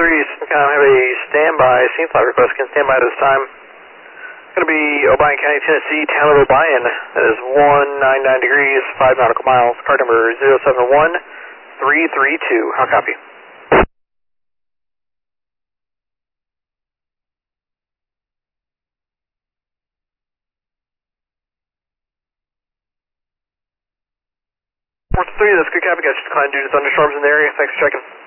3, kind of have a standby scene flight request. Can stand by at this time. Going to be Obion County, Tennessee, town of Obion. That is 199 degrees, 5 nautical miles. Card number 071332. How copy? Port 3, that's good copy. Got you declined due to thunderstorms in the area. Thanks for checking.